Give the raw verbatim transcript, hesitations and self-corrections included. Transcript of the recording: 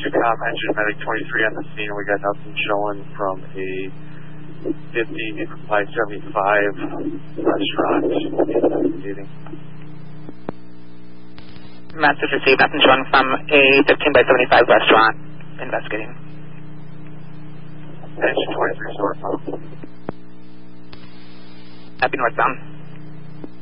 Intercom, engine medic twenty-three on the scene. We got nothing showing from a fifty by seventy-five restaurant investigating. Message received, nothing showing from a fifteen by seventy-five restaurant investigating. Engine twenty-three, northbound. Happy northbound.